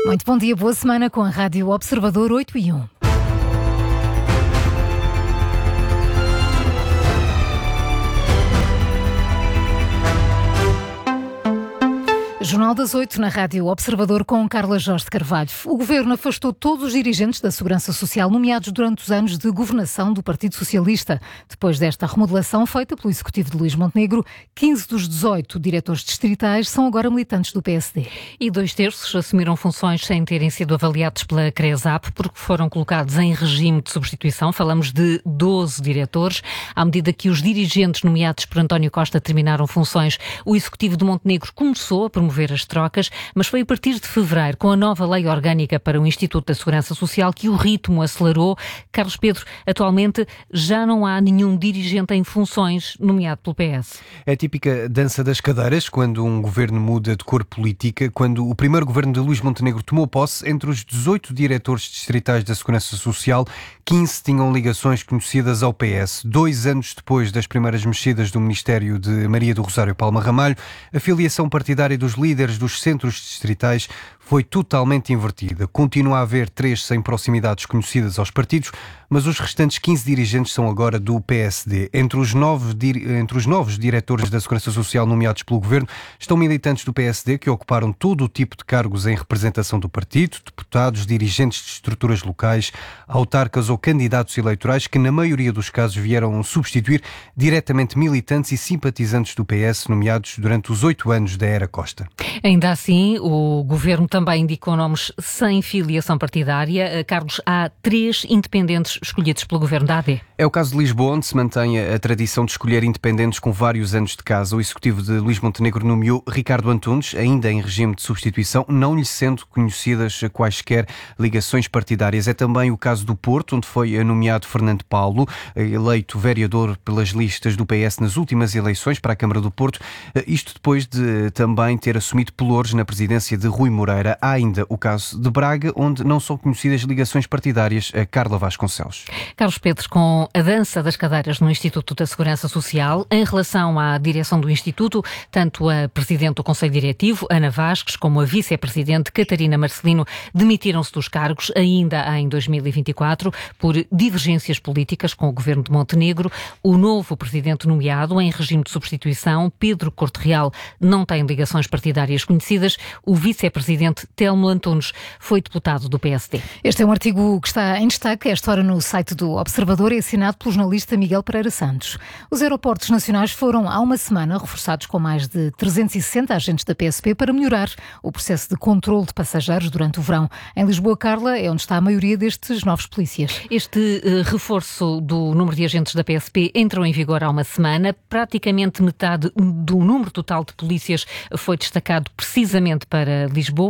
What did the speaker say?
Muito bom dia, boa semana com a Rádio Observador 8 e 1. Jornal das 8 na Rádio Observador com Carla Jorge de Carvalho. O Governo afastou todos os dirigentes da Segurança Social nomeados durante os anos de governação do Partido Socialista. Depois desta remodelação feita pelo Executivo de Luís Montenegro, 15 dos 18 diretores distritais são agora militantes do PSD. E 2/3 assumiram funções sem terem sido avaliados pela CRESAP porque foram colocados em regime de substituição. Falamos de 12 diretores. À medida que os dirigentes nomeados por António Costa terminaram funções, o Executivo de Montenegro começou a promover as trocas, mas foi a partir de fevereiro, com a nova lei orgânica para o Instituto da Segurança Social, que o ritmo acelerou. Carlos Pedro, atualmente já não há nenhum dirigente em funções nomeado pelo PS. É a típica dança das cadeiras, quando um governo muda de cor política. Quando o primeiro governo de Luís Montenegro tomou posse, entre os 18 diretores distritais da Segurança Social, 15 tinham ligações conhecidas ao PS. 2 anos depois das primeiras mexidas do Ministério de Maria do Rosário Palma Ramalho, a filiação partidária dos líderes dos centros distritais foi totalmente invertida. Continua a haver 3 sem proximidades conhecidas aos partidos, mas os restantes 15 dirigentes são agora do PSD. Entre os novos diretores da Segurança Social nomeados pelo Governo estão militantes do PSD que ocuparam todo o tipo de cargos em representação do partido, deputados, dirigentes de estruturas locais, autarcas ou candidatos eleitorais que, na maioria dos casos, vieram substituir diretamente militantes e simpatizantes do PS nomeados durante os 8 anos da era Costa. Ainda assim, o Governo também indicou nomes sem filiação partidária. Carlos, há 3 independentes escolhidos pelo Governo da AD. É o caso de Lisboa, onde se mantém a tradição de escolher independentes com vários anos de casa. O Executivo de Luís Montenegro nomeou Ricardo Antunes, ainda em regime de substituição, não lhe sendo conhecidas quaisquer ligações partidárias. É também o caso do Porto, onde foi nomeado Fernando Paulo, eleito vereador pelas listas do PS nas últimas eleições para a Câmara do Porto. Isto depois de também ter assumido pelouros na presidência de Rui Moreira. Há ainda o caso de Braga, onde não são conhecidas ligações partidárias a Carla Vasconcelos. Carlos Pedro, com a dança das cadeiras no Instituto da Segurança Social, em relação à direção do Instituto, tanto a Presidente do Conselho Diretivo, Ana Vasques, como a Vice-Presidente, Catarina Marcelino, demitiram-se dos cargos ainda em 2024 por divergências políticas com o Governo de Montenegro. O novo Presidente nomeado, em regime de substituição, Pedro Corte Real, não tem ligações partidárias conhecidas. O Vice-Presidente, Telmo Antunes, foi deputado do PSD. Este é um artigo que está em destaque esta hora no site do Observador e assinado pelo jornalista Miguel Pereira Santos. Os aeroportos nacionais foram há uma semana reforçados com mais de 360 agentes da PSP para melhorar o processo de controle de passageiros durante o verão. Em Lisboa, Carla, é onde está a maioria destes novos polícias. Este reforço do número de agentes da PSP entrou em vigor há uma semana. Praticamente metade do número total de polícias foi destacado precisamente para Lisboa.